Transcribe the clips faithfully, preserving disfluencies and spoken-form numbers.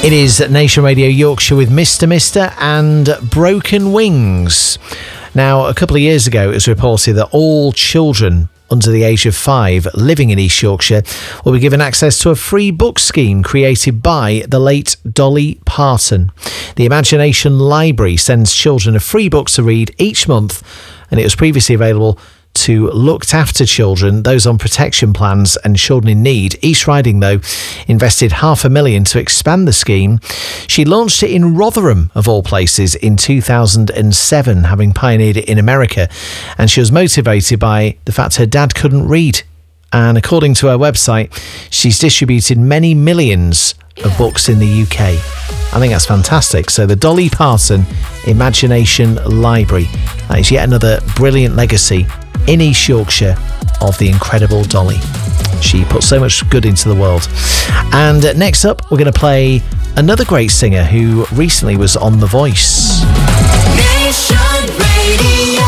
It is Nation Radio Yorkshire with Mister Mister and Broken Wings. Now, a couple of years ago, it was reported that all children under the age of five living in East Yorkshire will be given access to a free book scheme created by the late Dolly Parton. The Imagination Library sends children a free book to read each month, and it was previously available to looked after children, those on protection plans and children in need. East Riding, though, invested half a million to expand the scheme. She launched it in Rotherham, of all places, in two thousand seven, having pioneered it in America. And she was motivated by the fact her dad couldn't read. And according to her website, she's distributed many millions of books in the U K. I think that's fantastic. So the Dolly Parton Imagination Library. That is yet another brilliant legacy in East Yorkshire of the incredible Dolly. She put so much good into the world. And next up, we're going to play another great singer who recently was on The Voice. Nation Radio.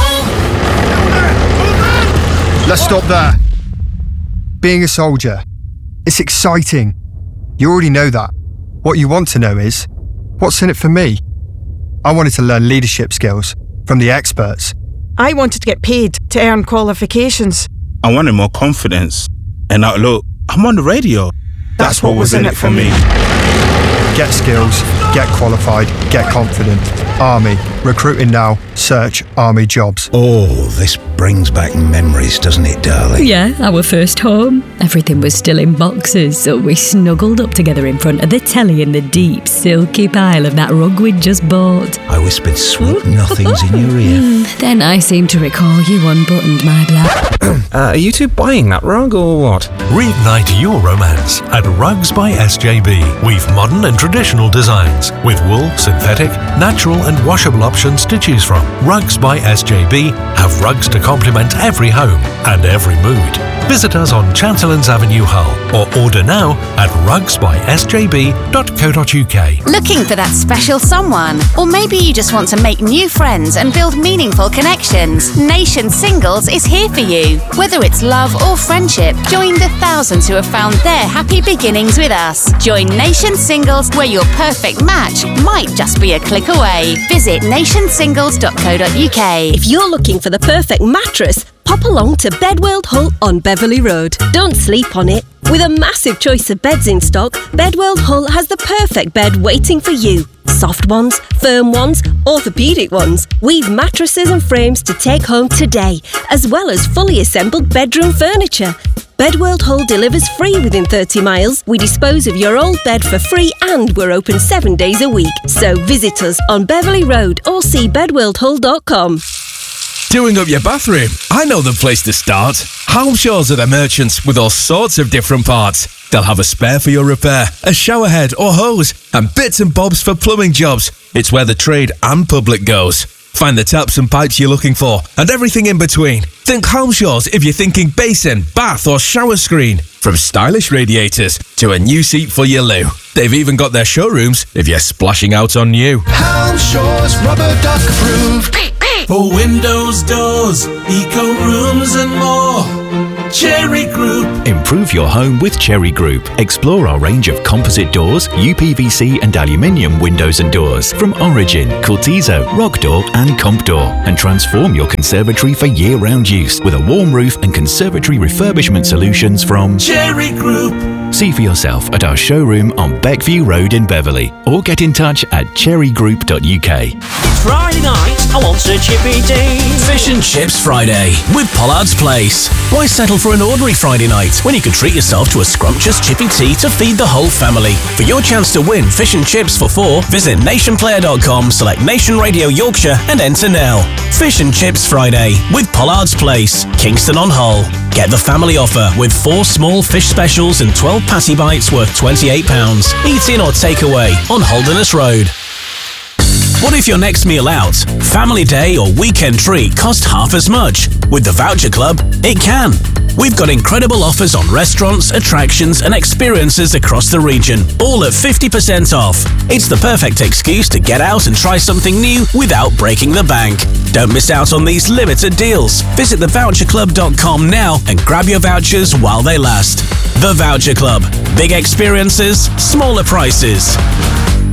Let's stop there. Being a soldier, it's exciting. You already know that. What you want to know is, what's in it for me? I wanted to learn leadership skills from the experts. I wanted to get paid to earn qualifications. I wanted more confidence. And now look, I'm on the radio. That's, That's what, what was in it for me. Get skills, get qualified, get confident. Army. Recruiting now. Search Army jobs. Oh, this brings back memories, doesn't it, darling? Yeah, our first home. Everything was still in boxes, so we snuggled up together in front of the telly in the deep, silky pile of that rug we'd just bought. I whispered sweet nothings in your ear. Then I seem to recall you unbuttoned my black. uh, are you two buying that rug or what? Reignite your romance at Rugs by S J B. We've modern and traditional designs with wool, synthetic, natural and washable options to choose from. Rugs by S J B have rugs to complement every home and every mood. Visit us on Chancellors Avenue, Hull, or order now at rugs by s j b dot co dot u k. Looking for that special someone? Or maybe you just want to make new friends and build meaningful connections? Nation Singles is here for you. Whether it's love or friendship, join the thousands who have found their happy beginnings with us. Join Nation Singles, where your perfect match might just be a click away. Visit nation singles dot co dot u k. If you're looking for the perfect mattress, pop along to Bedworld Hull on Beverley Road. Don't sleep on it. With a massive choice of beds in stock, Bedworld Hull has the perfect bed waiting for you. Soft ones, firm ones, orthopaedic ones. We've mattresses and frames to take home today, as well as fully assembled bedroom furniture. Bedworld Hull delivers free within thirty miles. We dispose of your old bed for free and we're open seven days a week. So visit us on Beverley Road or see bedworld hull dot com. Doing up your bathroom? I know the place to start. Homeshaw's are the merchants with all sorts of different parts. They'll have a spare for your repair, a shower head or hose, and bits and bobs for plumbing jobs. It's where the trade and public goes. Find the taps and pipes you're looking for, and everything in between. Think Homeshaw's if you're thinking basin, bath or shower screen. From stylish radiators to a new seat for your loo. They've even got their showrooms if you're splashing out on new. Homeshaw's rubber duck approved. For windows, doors, eco rooms and more. Cherry Group. Improve your home with Cherry Group. Explore our range of composite doors, U P V C and aluminium windows and doors from Origin, Cultizo, Rock Door and Comp Door, and transform your conservatory for year-round use with a warm roof and conservatory refurbishment solutions from Cherry Group. See for yourself at our showroom on Beckview Road in Beverley, or get in touch at cherry group dot u k. It's Friday night, I want a chippy tea. Fish and Chips Friday with Pollard's Place. Why settle for an ordinary Friday night when you could treat yourself to a scrumptious chippy tea to feed the whole family? For your chance to win fish and chips for four, visit nation player dot com, select Nation Radio Yorkshire and enter now. Fish and Chips Friday with Pollard's Place, Kingston on Hull. Get the family offer with four small fish specials and twelve patty bites worth twenty-eight pounds. Eat in or take away on Holderness Road. What if your next meal out, family day or weekend treat cost half as much? With the Voucher Club, it can. We've got incredible offers on restaurants, attractions and experiences across the region, all at fifty percent off. It's the perfect excuse to get out and try something new without breaking the bank. Don't miss out on these limited deals. Visit the voucher club dot com now and grab your vouchers while they last. The Voucher Club. Big experiences, smaller prices.